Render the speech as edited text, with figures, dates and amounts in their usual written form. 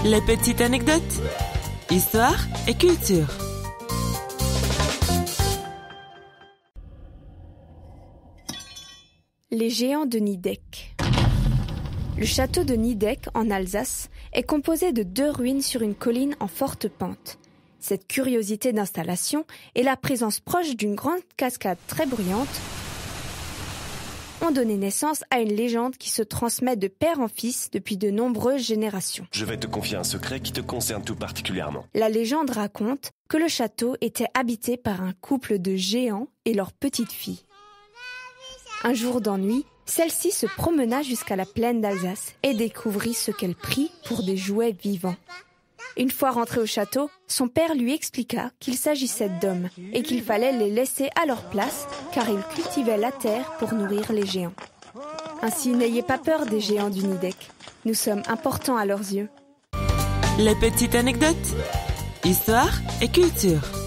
Les petites anecdotes. Histoire et culture. Les géants de Nidec. Le château de Nidec, en Alsace, est composé de 2 ruines sur une colline en forte pente. Cette curiosité d'installation et la présence proche d'une grande cascade très bruyante ont donné naissance à une légende qui se transmet de père en fils depuis de nombreuses générations. Je vais te confier un secret qui te concerne tout particulièrement. La légende raconte que le château était habité par un couple de géants et leur petite fille. Un jour d'ennui, celle-ci se promena jusqu'à la plaine d'Alsace et découvrit ce qu'elle prit pour des jouets vivants. Une fois rentrée au château, son père lui expliqua qu'il s'agissait d'hommes et qu'il fallait les laisser à leur place car ils cultivaient la terre pour nourrir les géants. Ainsi, n'ayez pas peur des géants du Nidec. Nous sommes importants à leurs yeux. Les petites anecdotes. Histoire et culture.